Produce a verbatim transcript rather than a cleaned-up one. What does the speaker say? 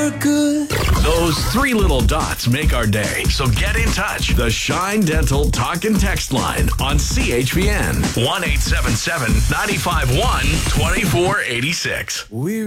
for good. Those three little dots make our day. So get in touch. The Shine Dental Talk and Text line on C H P N. one eight seven seven, nine five one, two four eight six. We